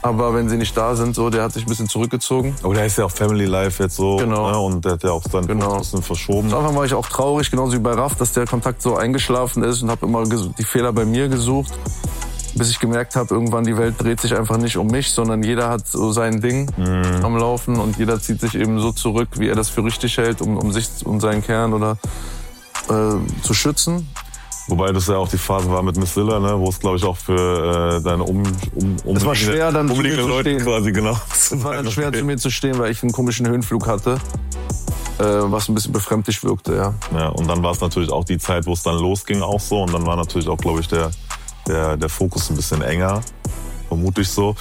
Aber wenn sie nicht da sind, so, der hat sich ein bisschen zurückgezogen. Aber der ist ja auch Family Life jetzt so. Genau. Ne? Und der hat ja auch seinen Fokus ein bisschen verschoben. Am Anfang war ich auch traurig, genauso wie bei Raff, dass der Kontakt so eingeschlafen ist und habe immer die Fehler bei mir gesucht. Bis ich gemerkt habe, irgendwann die Welt dreht sich einfach nicht um mich, sondern jeder hat so sein Ding am Laufen und jeder zieht sich eben so zurück, wie er das für richtig hält, um sich und seinen Kern oder zu schützen. Wobei das ja auch die Phase war mit Miss Zilla, ne, wo es, glaube ich, auch für deine es war schwer, dann umliegende Leute quasi, genau. Es war dann schwer, zu mir zu stehen, weil ich einen komischen Höhenflug hatte, was ein bisschen befremdlich wirkte, ja. Ja, und dann war es natürlich auch die Zeit, wo es dann losging auch so. Und dann war natürlich auch, glaube ich, der Fokus ein bisschen enger, vermutlich so.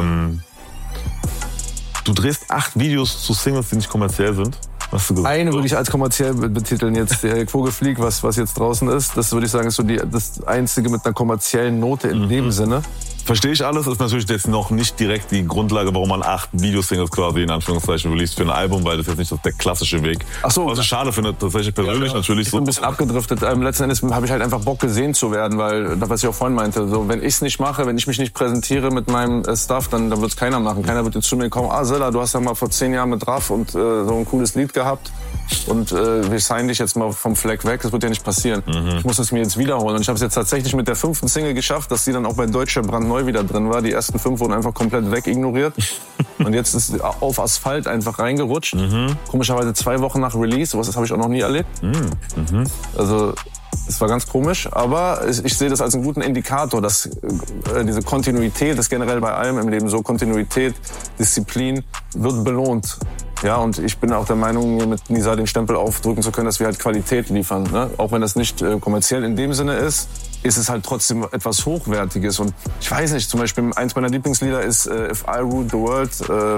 Du drehst 8 Videos zu Singles, die nicht kommerziell sind. Hast du gesagt? Eine würde ich als kommerziell betiteln jetzt, der Vogelflieg, was jetzt draußen ist. Das würde ich sagen, ist so das einzige mit einer kommerziellen Note in dem Sinne. Verstehe ich alles, ist natürlich jetzt noch nicht direkt die Grundlage, warum man 8 Videosingles quasi in Anführungszeichen released für ein Album, weil das jetzt nicht der klassische Weg. Ach so. Was ich schade finde, tatsächlich persönlich natürlich Ich bin so. ein bisschen abgedriftet. Letzten Endes habe ich halt einfach Bock, gesehen zu werden, weil, was ich auch vorhin meinte, so, wenn ich es nicht mache, wenn ich mich nicht präsentiere mit meinem Stuff, dann wird es keiner machen. Keiner wird jetzt zu mir kommen, Zilla, du hast ja mal vor 10 Jahren mit Raff und so ein cooles Lied gehabt und wir signen dich jetzt mal vom Fleck weg. Das wird ja nicht passieren. Ich muss es mir jetzt wiederholen. Und ich habe es jetzt tatsächlich mit der 5. Single geschafft, dass sie dann auch bei Deutscher brandneu wieder drin war. Die ersten 5 wurden einfach komplett wegignoriert. Und jetzt ist auf Asphalt einfach reingerutscht. Komischerweise 2 Wochen nach Release. Das habe ich auch noch nie erlebt. Also es war ganz komisch. Aber ich sehe das als einen guten Indikator, dass diese Kontinuität, das generell bei allem im Leben so, Kontinuität, Disziplin wird belohnt. Ja, und ich bin auch der Meinung, mir mit Nisa den Stempel aufdrücken zu können, dass wir halt Qualität liefern. Ne? Auch wenn das nicht kommerziell in dem Sinne ist es halt trotzdem etwas Hochwertiges. Und ich weiß nicht, zum Beispiel eins meiner Lieblingslieder ist If I Ruled the World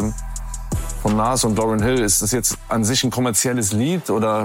von Nas und Lauryn Hill. Ist das jetzt an sich ein kommerzielles Lied oder?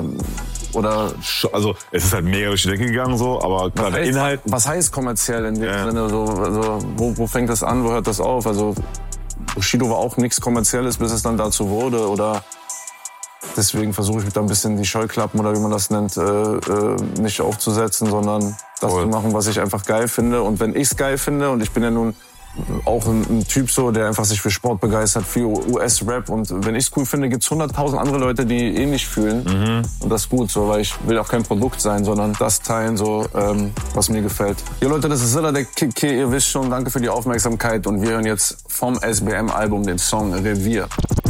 Also es ist halt mega durch die Decke gegangen so, aber klar, der Inhalt. Was heißt kommerziell in dem Sinne? Also, wo fängt das an, wo hört das auf? Also Bushido war auch nichts Kommerzielles, bis es dann dazu wurde. Oder deswegen versuche ich mich da ein bisschen die Scheuklappen oder wie man das nennt, nicht aufzusetzen, sondern das zu machen, was ich einfach geil finde. Und wenn ich es geil finde, und ich bin ja nun auch ein Typ so, der einfach sich für Sport begeistert, für US-Rap. Und wenn ich es cool finde, gibt's 100.000 andere Leute, die ähnlich fühlen. Und das ist gut so, weil ich will auch kein Produkt sein, sondern das teilen, so, was mir gefällt. Ja Leute, das ist Zilla, der Kick, ihr wisst schon. Danke für die Aufmerksamkeit. Und wir hören jetzt vom SBM-Album den Song Revier.